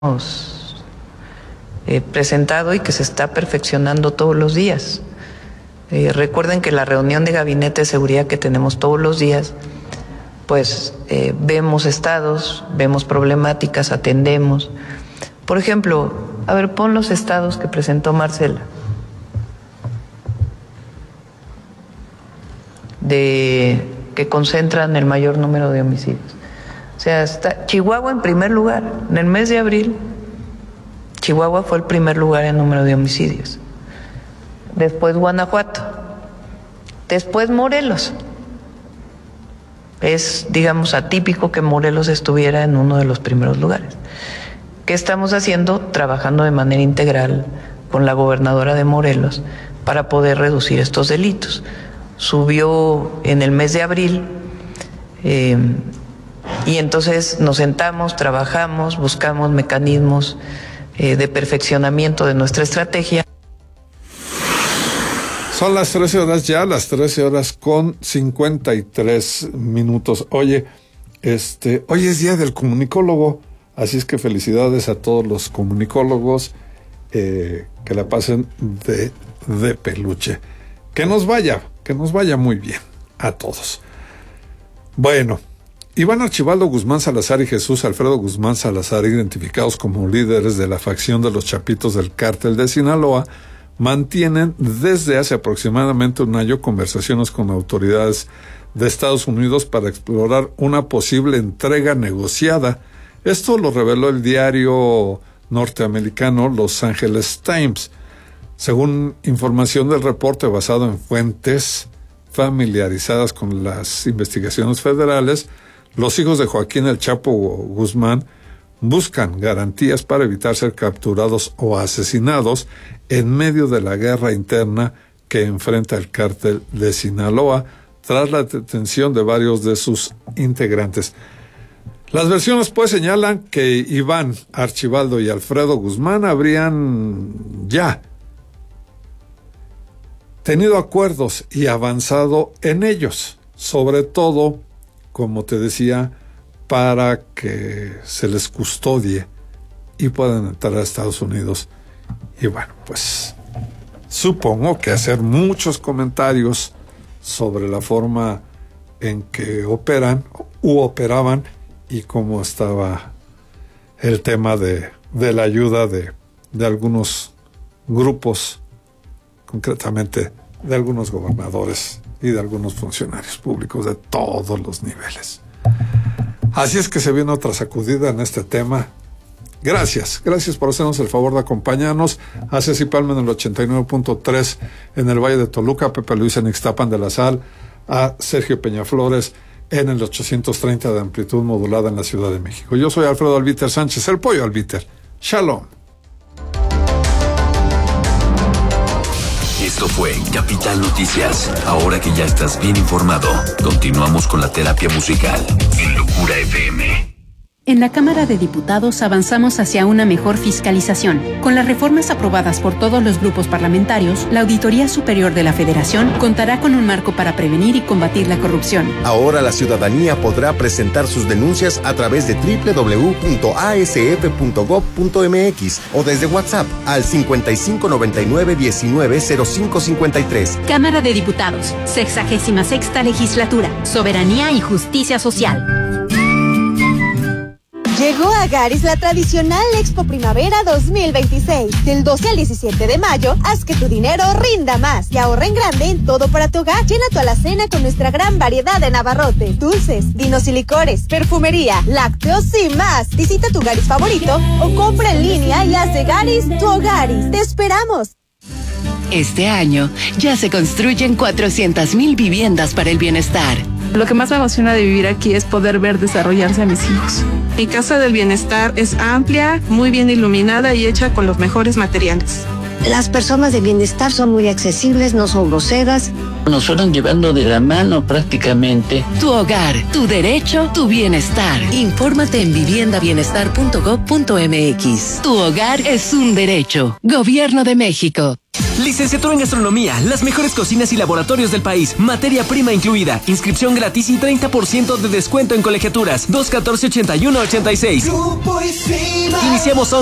presentado y que se está perfeccionando todos los días. Recuerden que la reunión de gabinete de seguridad que tenemos todos los días, pues vemos estados, vemos problemáticas, atendemos. Por ejemplo, a ver, pon los estados que presentó Marcela. Que concentran el mayor número de homicidios. O sea, está Chihuahua en primer lugar. En el mes de abril, Chihuahua fue el primer lugar en número de homicidios. Después Guanajuato. Después Morelos. Es, digamos, atípico que Morelos estuviera en uno de los primeros lugares. ¿Qué estamos haciendo? Trabajando de manera integral con la gobernadora de Morelos para poder reducir estos delitos. Subió en el mes de abril y entonces nos sentamos, trabajamos, buscamos mecanismos de perfeccionamiento de nuestra estrategia. Son las 13 horas ya, las 13 horas con 53 minutos. Oye, hoy es día del comunicólogo, así es que felicidades a todos los comunicólogos, que la pasen de peluche. Que nos vaya muy bien a todos. Bueno, Iván Archibaldo Guzmán Salazar y Jesús Alfredo Guzmán Salazar, identificados como líderes de la facción de los Chapitos del Cártel de Sinaloa, mantienen desde hace aproximadamente un año conversaciones con autoridades de Estados Unidos para explorar una posible entrega negociada. Esto lo reveló el diario norteamericano Los Angeles Times. Según información del reporte basado en fuentes familiarizadas con las investigaciones federales, los hijos de Joaquín El Chapo Guzmán buscan garantías para evitar ser capturados o asesinados en medio de la guerra interna que enfrenta el cártel de Sinaloa tras la detención de varios de sus integrantes. Las versiones pues señalan que Iván Archibaldo y Alfredo Guzmán habrían ya tenido acuerdos y avanzado en ellos, sobre todo, como te decía, para que se les custodie y puedan entrar a Estados Unidos. Y bueno, pues supongo que hacer muchos comentarios sobre la forma en que operan u operaban y cómo estaba el tema de la ayuda de algunos grupos, concretamente de algunos gobernadores y de algunos funcionarios públicos de todos los niveles. Así es que se viene otra sacudida en este tema. Gracias por hacernos el favor de acompañarnos. A Ceci Palma en el 89.3 en el Valle de Toluca, a Pepe Luis en Ixtapan de la Sal, a Sergio Peñaflores en el 830 de amplitud modulada en la Ciudad de México. Yo soy Alfredo Albiter Sánchez, el Pollo Albiter. Shalom. Esto fue Capital Noticias. Ahora que ya estás bien informado, continuamos con la terapia musical en Locura FM. En la Cámara de Diputados avanzamos hacia una mejor fiscalización. Con las reformas aprobadas por todos los grupos parlamentarios, la Auditoría Superior de la Federación contará con un marco para prevenir y combatir la corrupción. Ahora la ciudadanía podrá presentar sus denuncias a través de www.asf.gov.mx o desde WhatsApp al 5599-190553. Cámara de Diputados, 66ª Legislatura, Soberanía y Justicia Social. Llegó a Garis la tradicional Expo Primavera 2026. Del 12 al 17 de mayo, haz que tu dinero rinda más y ahorra en grande en todo para tu hogar. Llena tu alacena con nuestra gran variedad de abarrotes, dulces, vinos y licores, perfumería, lácteos y más. Visita tu Garis favorito o compra en línea y haz de Garis tu Hogaris. ¡Te esperamos! Este año ya se construyen 400,000 viviendas para el bienestar. Lo que más me emociona de vivir aquí es poder ver desarrollarse a mis hijos. Mi Casa del Bienestar es amplia, muy bien iluminada y hecha con los mejores materiales. Las personas de bienestar son muy accesibles, no son groseras. Nos fueron llevando de la mano prácticamente. Tu hogar, tu derecho, tu bienestar. Infórmate en viviendabienestar.gov.mx. Tu hogar es un derecho. Gobierno de México. Licenciatura en gastronomía, las mejores cocinas y laboratorios del país, materia prima incluida, inscripción gratis y 30% de descuento en colegiaturas. 214-8186. Iniciamos